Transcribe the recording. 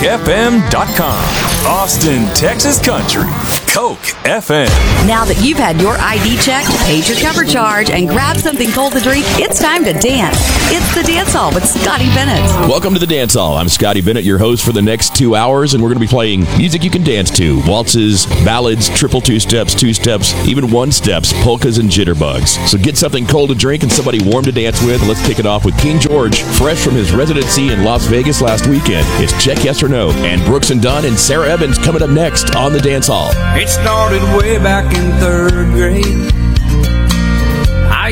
CokeFM.com. Austin, Texas Country. Coke FM. Now that you've had your ID check, paid your cover charge, and grabbed something cold to drink, it's time to dance. It's the Dance Hall with Scotty Bennett. Welcome to the Dance Hall. I'm Scotty Bennett, your host for the next 2 hours, and we're going to be playing music you can dance to. Waltzes, ballads, triple two-steps, even one-steps, polkas, and jitterbugs. So get something cold to drink and somebody warm to dance with, and let's kick it off with King George, fresh from his residency in Las Vegas last weekend. It's Check Yes or No, and Brooks and Dunn and Sarah Evans coming up next on the Dance Hall. It started way back in third grade.